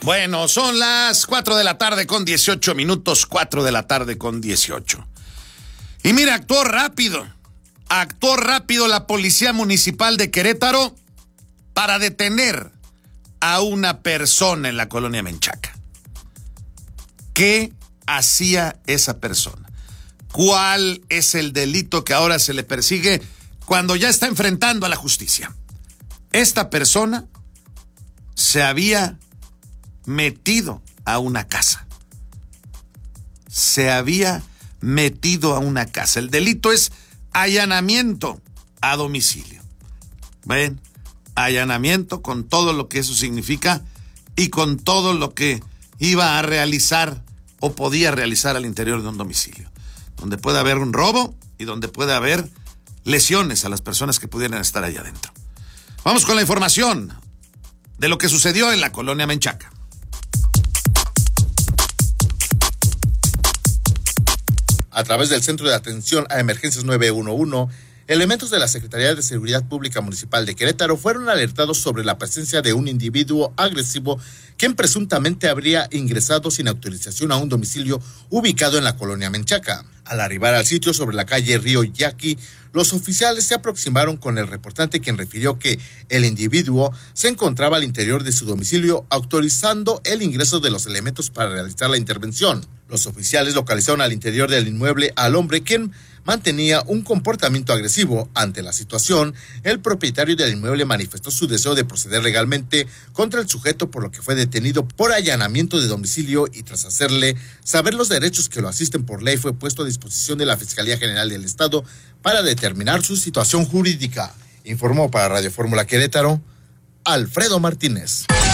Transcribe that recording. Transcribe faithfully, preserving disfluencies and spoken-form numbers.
Bueno, son las cuatro de la tarde con dieciocho minutos, cuatro de la tarde con dieciocho. Y mira, actuó rápido, actuó rápido la Policía Municipal de Querétaro para detener a una persona en la colonia Menchaca. ¿Qué hacía esa persona? ¿Cuál es el delito que ahora se le persigue cuando ya está enfrentando a la justicia? Esta persona se había metido a una casa. Se había metido a una casa. El delito es allanamiento a domicilio. ¿Ven? Allanamiento con todo lo que eso significa y con todo lo que iba a realizar o podía realizar al interior de un domicilio, donde puede haber un robo y donde puede haber lesiones a las personas que pudieran estar allá adentro. Vamos con la información de lo que sucedió en la colonia Menchaca. A través del Centro de Atención a Emergencias nueve uno uno, elementos de la Secretaría de Seguridad Pública Municipal de Querétaro fueron alertados sobre la presencia de un individuo agresivo quien presuntamente habría ingresado sin autorización a un domicilio ubicado en la colonia Menchaca. Al arribar al sitio sobre la calle Río Yaqui, los oficiales se aproximaron con el reportante, quien refirió que el individuo se encontraba al interior de su domicilio autorizando el ingreso de los elementos para realizar la intervención. Los oficiales localizaron al interior del inmueble al hombre, quien mantenía un comportamiento agresivo. Ante la situación, el propietario del inmueble manifestó su deseo de proceder legalmente contra el sujeto, por lo que fue detenido por allanamiento de domicilio y tras hacerle saber los derechos que lo asisten por ley, fue puesto a disposición de la Fiscalía General del Estado para determinar su situación jurídica. Informó para Radio Fórmula Querétaro, Alfredo Martínez.